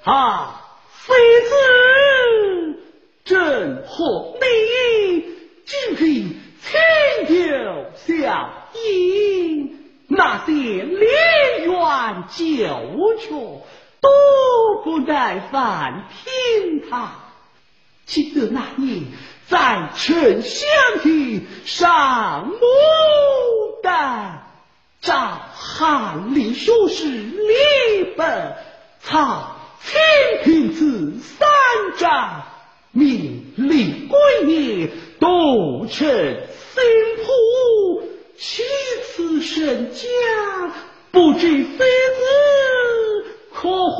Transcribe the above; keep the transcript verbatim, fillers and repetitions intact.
啊，妃子正合理，今日亲友相迎，那些连缘旧却都不耐烦听他。记得那年在丞相的上牡丹，照翰林学士李本操清平字三章，命令归业，都成新仆，其次身家，不知妃子可